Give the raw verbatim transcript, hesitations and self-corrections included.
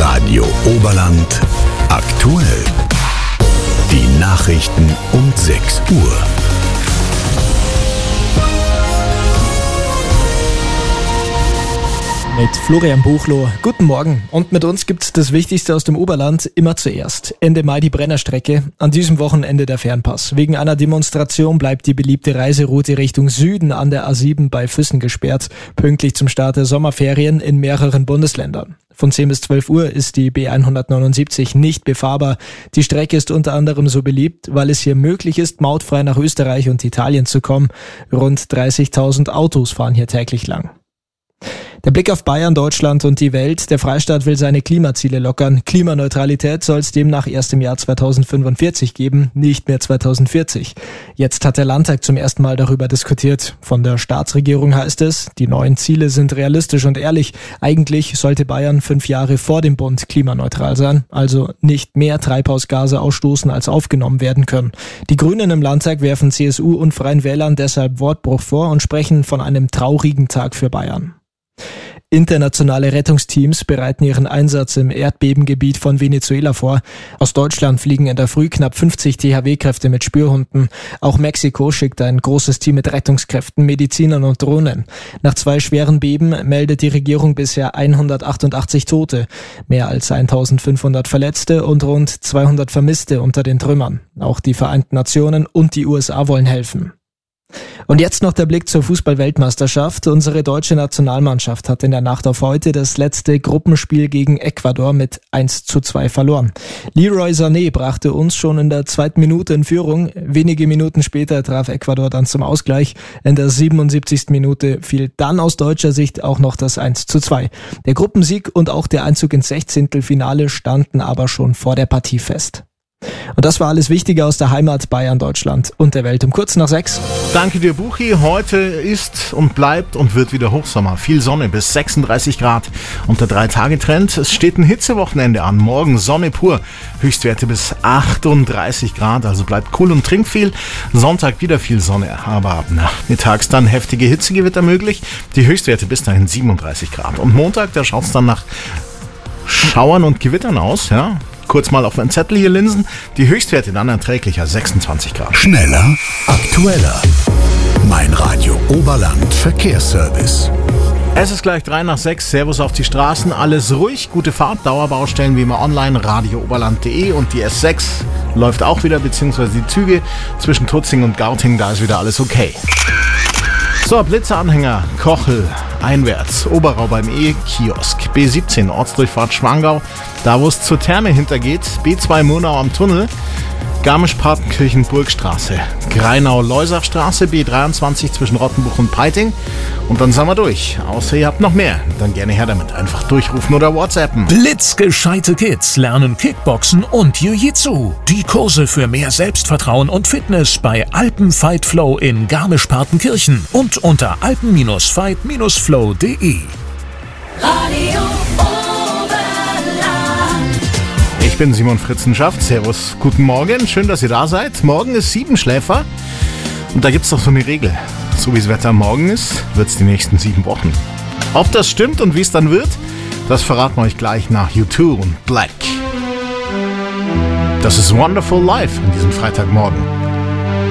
Radio Oberland aktuell. Die Nachrichten um sechs Uhr. Mit Florian Buchloh. Guten Morgen. Und mit uns gibt's das Wichtigste aus dem Oberland immer zuerst. Ende Mai die Brennerstrecke. An diesem Wochenende der Fernpass. Wegen einer Demonstration bleibt die beliebte Reiseroute Richtung Süden an der A sieben bei Füssen gesperrt. Pünktlich zum Start der Sommerferien in mehreren Bundesländern. Von zehn bis zwölf Uhr ist die B hundertneunundsiebzig nicht befahrbar. Die Strecke ist unter anderem so beliebt, weil es hier möglich ist, mautfrei nach Österreich und Italien zu kommen. Rund dreißigtausend Autos fahren hier täglich lang. Der Blick auf Bayern, Deutschland und die Welt. Der Freistaat will seine Klimaziele lockern. Klimaneutralität soll es demnach erst im Jahr zweitausendfünfundvierzig geben, nicht mehr zweitausendvierzig. Jetzt hat der Landtag zum ersten Mal darüber diskutiert. Von der Staatsregierung heißt es, die neuen Ziele sind realistisch und ehrlich. Eigentlich sollte Bayern fünf Jahre vor dem Bund klimaneutral sein, also nicht mehr Treibhausgase ausstoßen, als aufgenommen werden können. Die Grünen im Landtag werfen C S U und Freien Wählern deshalb Wortbruch vor und sprechen von einem traurigen Tag für Bayern. Internationale Rettungsteams bereiten ihren Einsatz im Erdbebengebiet von Venezuela vor. Aus Deutschland fliegen in der Früh knapp fünfzig T H W-Kräfte mit Spürhunden. Auch Mexiko schickt ein großes Team mit Rettungskräften, Medizinern und Drohnen. Nach zwei schweren Beben meldet die Regierung bisher hundertachtundachtzig Tote, mehr als eintausendfünfhundert Verletzte und rund zweihundert Vermisste unter den Trümmern. Auch die Vereinten Nationen und die U S A wollen helfen. Und jetzt noch der Blick zur Fußball-Weltmeisterschaft. Unsere deutsche Nationalmannschaft hat in der Nacht auf heute das letzte Gruppenspiel gegen Ecuador mit eins zu zwei verloren. Leroy Sané brachte uns schon in der zweiten Minute in Führung. Wenige Minuten später traf Ecuador dann zum Ausgleich. In der siebenundsiebzigsten Minute fiel dann aus deutscher Sicht auch noch das eins zu zwei. Der Gruppensieg und auch der Einzug ins Sechzehntelfinale standen aber schon vor der Partie fest. Und das war alles Wichtige aus der Heimat Bayern, Deutschland und der Welt um kurz nach sechs. Danke dir, Buchi. Heute ist und bleibt und wird wieder Hochsommer. Viel Sonne bis sechsunddreißig Grad und der drei-Tage-Trend. Es steht ein Hitzewochenende an. Morgen Sonne pur. Höchstwerte bis achtunddreißig Grad, also bleibt cool und trinkt viel. Sonntag wieder viel Sonne, aber ab nachmittags dann heftige Hitzegewitter möglich. Die Höchstwerte bis dahin siebenunddreißig Grad. Und Montag, da schaut es dann nach Schauern und Gewittern aus, ja. Kurz mal auf meinen Zettel hier linsen. Die Höchstwerte dann erträglicher, sechsundzwanzig Grad. Schneller, aktueller. Mein Radio Oberland Verkehrsservice. Es ist gleich drei nach sechs. Servus auf die Straßen. Alles ruhig. Gute Fahrt. Dauerbaustellen wie immer online. radio oberland punkt de und die S sechs läuft auch wieder, beziehungsweise die Züge zwischen Tutzing und Gauting. Da ist wieder alles okay. So, Blitzeranhänger, Kochel, einwärts, Oberau beim E-Kiosk, B siebzehn, Ortsdurchfahrt Schwangau, da wo es zur Therme hintergeht, B zwei Murnau am Tunnel, Garmisch-Partenkirchen Burgstraße, Greinau-Leusachstraße, B dreiundzwanzig zwischen Rottenbuch und Peiting und dann sind wir durch. Außer ihr habt noch mehr, dann gerne her damit. Einfach durchrufen oder WhatsAppen. Blitzgescheite Kids lernen Kickboxen und Jiu-Jitsu. Die Kurse für mehr Selbstvertrauen und Fitness bei Alpen Fight Flow in Garmisch-Partenkirchen und unter alpen Fight Flow punkt de. Radio Ich bin Simon Fritzenschaft. Servus, guten Morgen. Schön, dass ihr da seid. Morgen ist Siebenschläfer. Und da gibt es doch so eine Regel. So wie das Wetter morgen ist, wird es die nächsten sieben Wochen. Ob das stimmt und wie es dann wird, das verraten wir euch gleich nach U zwei und Black. Das ist Wonderful Life an diesem Freitagmorgen.